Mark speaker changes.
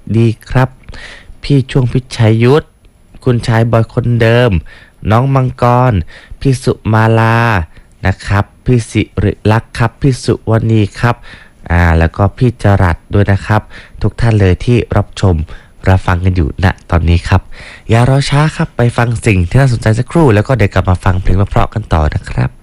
Speaker 1: ดีครับพี่ช่วงพิชัยยุทธคุณชายบอยคนเดิมน้องมังกรพี่สุมาลานะครับพี่สิริลักษ์ครับพี่สุวรรณีครับแล้วก็พี่จรัสด้วยนะครับทุกท่านเลยที่รับชมรับฟังกันอยู่ณตอนนี้ครับอย่ารอช้าครับไปฟังสิ่งที่น่าสนใจสักครู่แล้วก็เดี๋ยวกลับมาฟังเพลงเพราะๆกันต่อนะครับ